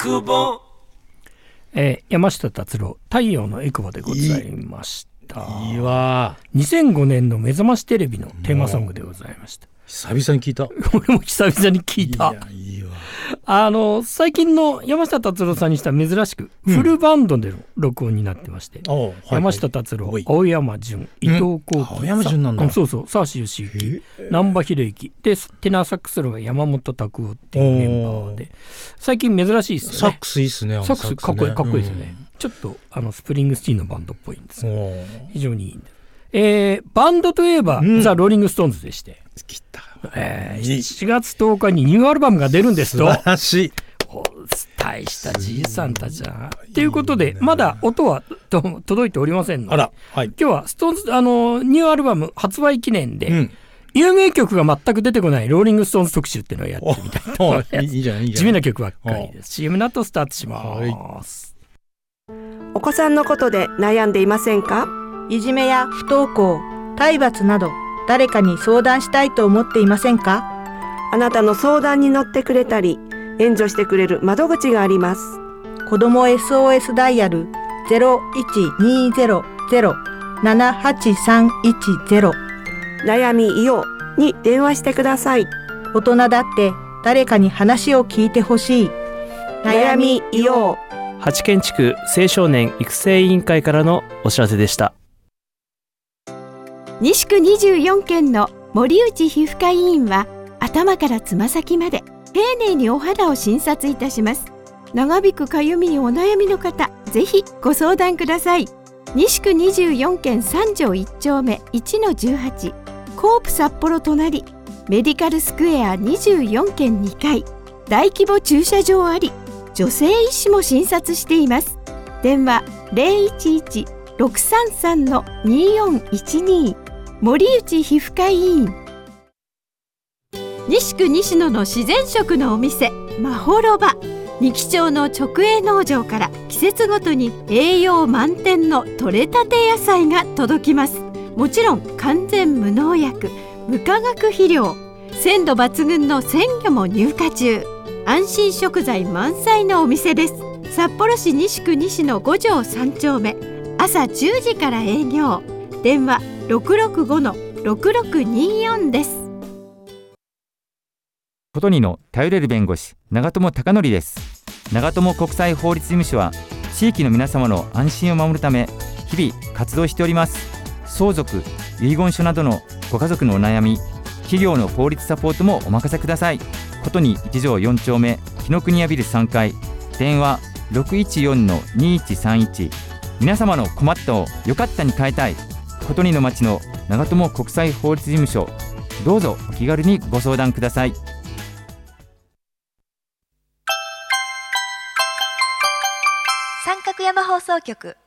クボ、山下達郎太陽のエクボでございました。 いいわ。 2005年の目覚ましテレビのテーマソングでございました。 久々に聞いた。 俺も久々に聞いた。 いいわ。 最近の山下達郎さんにしたら珍しくフルバンドでの録音になってまして、山下達郎、青山純、伊藤幸喜、 青山純なんだ。 そうそう、沢志義行、難波秀之で、テナーサックスロが山本拓夫っていうメンバーで、最近珍しいですよね。 サックスいいっすね。 サックスかっこいいですよね。ちょっとスプリングスティーンのバンドっぽいんですよ。非常にいいんで、バンドといえば、ザ・ローリング・ストーンズでして、7月10日にニューアルバムが出るんですと。 素晴らしい。 大したじいさんたちだということで、まだ音は届いておりませんので、今日はストーンズニューアルバム発売記念で、有名曲が全く出てこないローリングストーンズ特集っていうのをやってみたいと思います。 いいじゃんいいじゃん。 地味な曲ばっかりです。CM の後スタートします。 お子さんのことで悩んでいませんか？ いじめや不登校、体罰など誰かに相談したいと思っていませんか？ あなたの相談に乗ってくれたり援助してくれる窓口があります。 子ども SOS ダイヤル 0120-078-310 悩みいように電話してください。 大人だって誰かに話を聞いてほしい。 悩みいよう。 八軒地区青少年育成委員会からのお知らせでした。 西区24軒の森内皮膚科医院は頭からつま先まで丁寧にお肌を診察いたします。長引くかゆみにお悩みの方、ぜひご相談ください。西区24軒3条1丁目 1-18 コープ札幌隣、メディカルスクエア24軒2階、大規模駐車場あり、女性医師も診察しています。電話 011-633-2412 森内皮膚科医院。西区西野の自然食のお店まほろば、二木町の直営農場から季節ごとに栄養満点の採れたて野菜が届きます。もちろん完全無農薬無化学肥料、鮮度抜群の鮮魚も入荷中、安心食材満載のお店です。札幌市西区西野5条3丁目、朝10時から営業。電話 665-6624 です。 ことにの頼れる弁護士長友貴則です。長友国際法律事務所は地域の皆様の安心を守るため日々活動しております。相続、遺言書などのご家族のお悩み、企業の法律サポートもお任せください。ことに1条4丁目紀ノ国屋ビル3階、電話 614-2131。 皆様の困ったをよかったに変えたいことにの町の長友国際法律事務所、どうぞお気軽にご相談ください。 三角山放送局